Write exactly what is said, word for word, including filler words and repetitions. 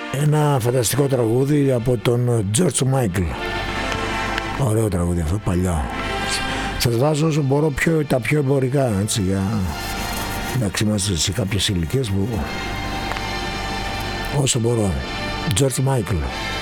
Ένα φανταστικό τραγούδι από τον George Michael. Ωραίο τραγούδι αυτό, παλιό. Σας βάζω όσο μπορώ πιο, τα πιο εμπορικά, έτσι, για... εντάξει, είμαστε σε κάποιες ηλικίες που όσο μπορώ. George Michael.